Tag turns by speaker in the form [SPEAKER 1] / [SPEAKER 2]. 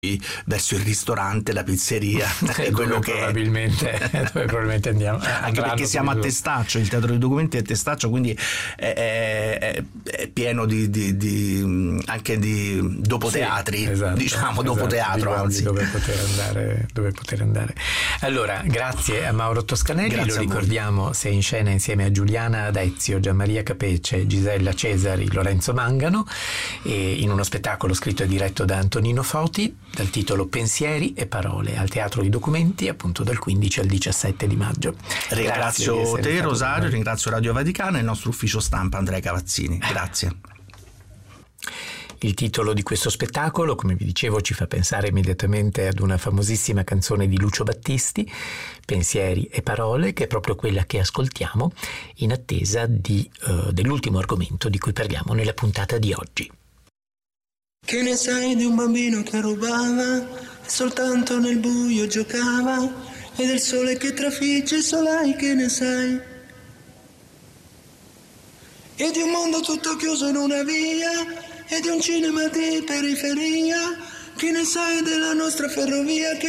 [SPEAKER 1] verso il ristorante, la pizzeria, è quello che
[SPEAKER 2] probabilmente andiamo,
[SPEAKER 1] anche perché siamo a Testaccio, il teatro dei documenti è a Testaccio, quindi è pieno anche di dopoteatri,
[SPEAKER 2] esatto,
[SPEAKER 1] diciamo dopoteatro, anzi
[SPEAKER 2] dove poter andare. Allora, grazie a Mauro Toscanelli,
[SPEAKER 1] grazie,
[SPEAKER 2] lo ricordiamo, sei in scena insieme a Giuliana Adezio, Gianmaria Capece, Gisella Cesari, Lorenzo Mangano, e in uno spettacolo scritto e diretto da Antonino Foti dal titolo Pensieri e parole, al Teatro dei Documenti, appunto dal 15 al 17 di maggio.
[SPEAKER 1] Ringrazio te, Rosario, ringrazio Radio Vaticana e il nostro ufficio stampa Andrea Cavazzini. Grazie.
[SPEAKER 2] Il titolo di questo spettacolo, come vi dicevo, ci fa pensare immediatamente ad una famosissima canzone di Lucio Battisti, Pensieri e parole, che è proprio quella che ascoltiamo in attesa dell'ultimo argomento di cui parliamo nella puntata di oggi.
[SPEAKER 3] Che ne sai di un bambino che rubava e soltanto nel buio giocava, e del sole che trafigge i solai, che ne sai? E di un mondo tutto chiuso in una via, e di un cinema di periferia, che ne sai della nostra ferrovia che